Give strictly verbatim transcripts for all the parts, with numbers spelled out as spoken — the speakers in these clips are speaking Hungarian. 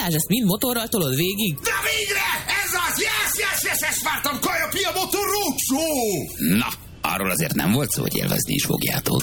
Balázs, ezt mind motorral tolod végig? De végre! Ez az! Yes, yes, yes, ezt vártam! Kaja Pia Motor Roadshow! Na, arról azért nem volt szó, hogy élvezni is fogjátok.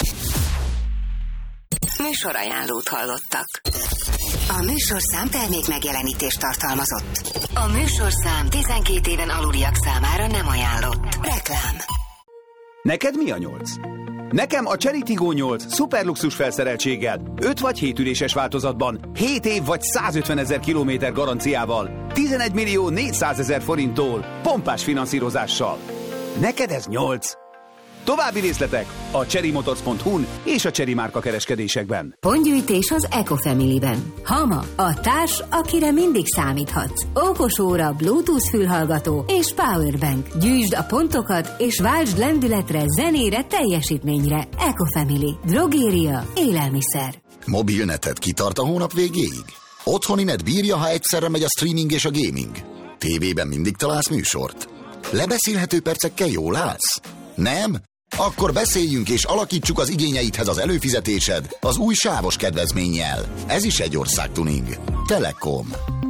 Műsorajánlót hallottak. A műsorszám termék megjelenítést tartalmazott. A műsorszám tizenkét éven aluliak számára nem ajánlott. Reklám. Neked mi a nyolc? Nekem a Chery Tiggo nyolc szuperluxus felszereltséggel, öt vagy hét üléses változatban, hét év vagy százötvenezer kilométer garanciával, tizenegy millió négyszázezer forinttól, pompás finanszírozással. Neked ez nyolc. További részletek a chery motors pont hu-n és a Chery márka kereskedésekben. Pontgyűjtés az Ecofamily-ben. Hama, a társ, akire mindig számíthatsz. Okos óra, Bluetooth fülhallgató és powerbank. Gyűjtsd a pontokat és váltsd lendületre, zenére, teljesítményre. Ecofamily. Drogéria, élelmiszer. Mobilneted kitart a hónap végéig? Otthoni net bírja, ha egyszerre megy a streaming és a gaming? Tévében mindig találsz műsort? Lebeszélhető percekkel jól állsz? Nem? Akkor beszéljünk és alakítsuk az igényeidhez az előfizetésed az új sávos kedvezménnyel. Ez is egy országtuning. Telekom.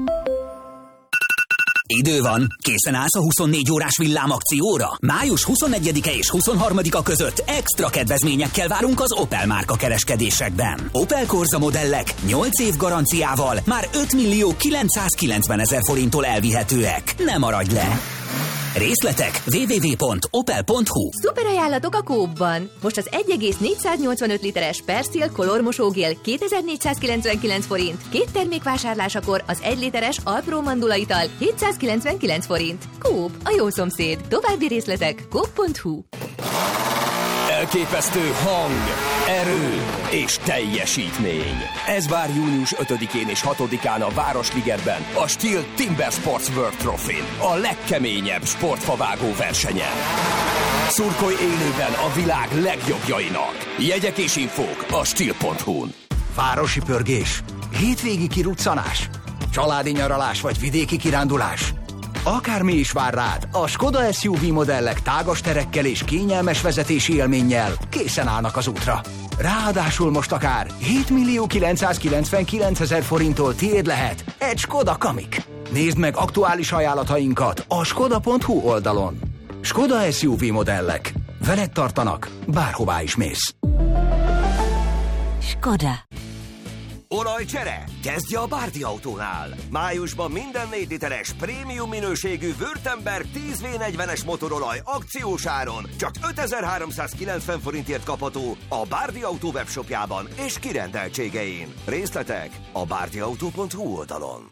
Idő van, készen állsz a huszonnégy órás villámakcióra? május huszonegyedike és huszonharmadika között extra kedvezményekkel várunk az Opel márka kereskedésekben. Opel Corsa modellek nyolc év garanciával már öt millió kilencszázkilencvenezer forinttól elvihetőek. Ne maradj le! Részletek double-u double-u double-u pont opel pont hu. Szuper ajánlatok a Coop-ban. Most az egy egész négyszáznyolcvanöt literes Persil kolormosógél kétezer-négyszázkilencvenkilenc forint. Két termék vásárlásakor az egy literes Alpro mandula ital hétszázkilencvenkilenc forint. Coop, a jó szomszéd. További részletek coop pont hu. Elképesztő hang, erő és teljesítmény. Ez vár június ötödikén és hatodikán a Városligetben, a Steel Timber Sports World Trophy-n, a legkeményebb sportfavágó versenyen. Szurkolj élőben a világ legjobbjainak. Jegyek és infók a steel pont hu-n. Városi pörgés, hétvégi kiruccanás, családi nyaralás vagy vidéki kirándulás. Akármi is vár rád, a Skoda es u vé modellek tágas terekkel és kényelmes vezetési élménnyel készen állnak az útra. Ráadásul most akár hét millió kilencszázkilencvenkilencezer forinttól tiéd lehet egy Skoda Kamiq. Nézd meg aktuális ajánlatainkat a skoda pont hu oldalon. Skoda es u vé modellek. Veled tartanak, bárhová is mész. Skoda. Olajcsere? Kezdje a Bárdi Autónál. Májusban minden négy literes prémium minőségű Württemberg tíz vé negyvenes motorolaj akciós áron csak ötezer-háromszázkilencven forintért kapható a Bárdi Autó webshopjában és kirendeltségein. Részletek a bárdiautó pont hu oldalon.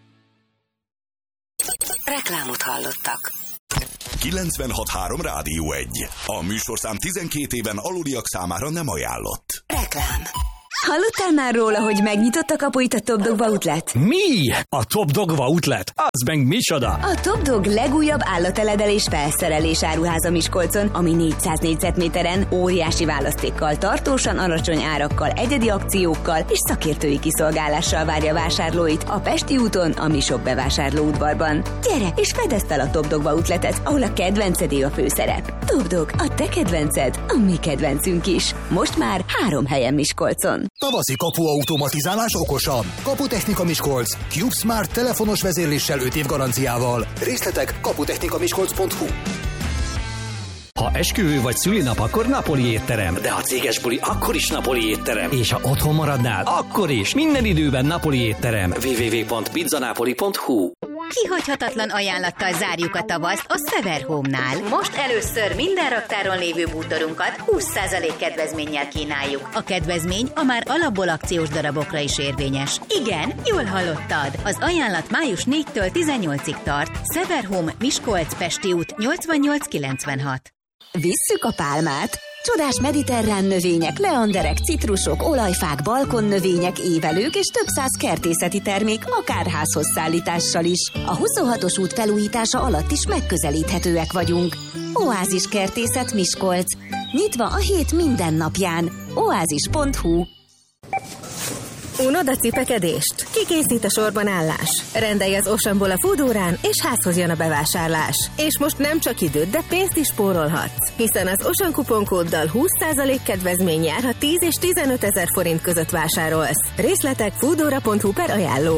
Reklámot hallottak. kilencvenhat három Rádió egy. A műsorszám tizenkét éven aluliak számára nem ajánlott. Reklám. Hallottál már róla, hogy megnyitott a kapuit a Top Dog Outlet? Mi? A Top Dog Outlet? Az meg micsoda? A Top Dog legújabb állateledelés felszerelés áruháza Miskolcon, ami négyszáz négyzetméteren óriási választékkal, tartósan alacsony árakkal, egyedi akciókkal és szakértői kiszolgálással várja vásárlóit a Pesti úton, a Misok bevásárlóudvarban. Gyere és fedezd fel a Top Dog Outletet, ahol a kedvencedé a főszerep. Top Dog, a te kedvenced, a mi kedvencünk is. Most már három helyen Miskolcon. Tavaszi kapuautomatizálás okosabb. Kaputechnika Miskolc. CubeSmart telefonos vezérléssel öt év garanciával. Részletek kaputechnika miskolc pont hu. Ha esküvő vagy szülinap, akkor napoli étterem. De ha céges buli, akkor is napoli étterem. És ha otthon maradnál, akkor is. Minden időben napoli étterem. double-u double-u double-u pont pizzanapoli pont hu. Kihagyhatatlan ajánlattal zárjuk a tavaszt a Sever Home-nál. Most először minden raktáron lévő bútorunkat húsz százalék kedvezménnyel kínáljuk. A kedvezmény a már alapból akciós darabokra is érvényes. Igen, jól hallottad. Az ajánlat május négyedikétől tizennyolcadikáig tart. Sever Home, Miskolc, Pesti út, nyolcvannyolc kilencvenhat. Visszük a pálmát! Csodás mediterrán növények, leanderek, citrusok, olajfák, balkonnövények, évelők és több száz kertészeti termék akár házhoz szállítással is. A huszonhatos út felújítása alatt is megközelíthetőek vagyunk. Oázis Kertészet Miskolc. Nyitva a hét minden napján. oázis pont hu. Unod a cipekedést? Kikészít a sorban állás? Rendelj az Oceanból a Foodórán, és házhoz jön a bevásárlás. És most nem csak időt, de pénzt is spórolhatsz. Hiszen az Ocean kuponkóddal húsz százalék kedvezmény jár, ha tíz és tizenöt ezer forint között vásárolsz. Részletek foodora pont hu per ajánló.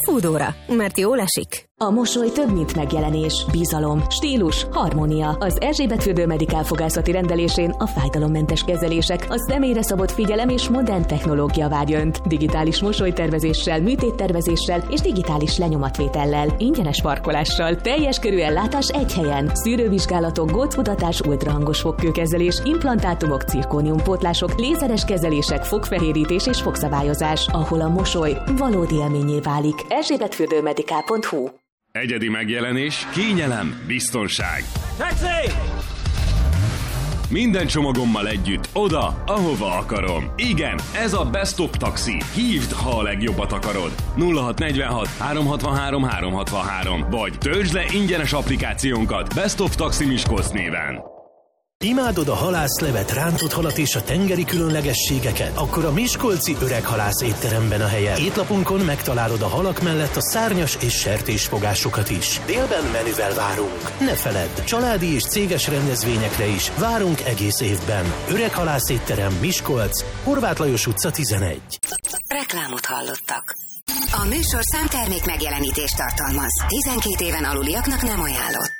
Fúdóra, mert jól esik. A mosoly több, mint megjelenés, bizalom, stílus, harmónia. Az Erzsébet Fürdő Medikál fogászati rendelésén a fájdalommentes kezelések, a személyre szabott figyelem és modern technológia várja Önt. Digitális mosolytervezéssel, műtéttervezéssel és digitális lenyomatvétellel, ingyenes parkolással, teljes körű ellátás egy helyen, szűrővizsgálatok, góckutatás, ultrahangos fogkőkezelés, implantátumok, cirkóniumpótlások, lézeres kezelések, fogfehérítés és fogszabályozás, ahol a mosoly valódi élményé válik. erzsébetfürdőmedikál pont hu. Egyedi megjelenés, kényelem, biztonság. Taxi! Minden csomagommal együtt, oda, ahova akarom. Igen, ez a Best of Taxi. Hívd, ha a legjobbat akarod. nulla hat negyvenhat három hatvanhárom három hatvanhárom vagy töltsd le ingyenes applikációnkat Best of Taxi Miskolc néven. Imádod a halászlevet, rántott halat és a tengeri különlegességeket? Akkor a miskolci Öreg Halász étteremben a helye. Étlapunkon megtalálod a halak mellett a szárnyas és sertésfogásokat is. Délben menüvel várunk. Ne feledd, családi és céges rendezvényekre is várunk egész évben. Öreg Halász étterem, Miskolc, Horváth Lajos utca tizenegy. Reklámot hallottak. A műsorszám termék megjelenítést tartalmaz. tizenkét éven aluliaknak nem ajánlott.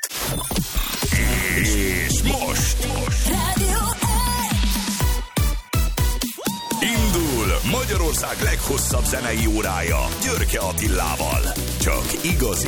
És most indul Magyarország leghosszabb zenei órája Györke Attilával. Csak igazi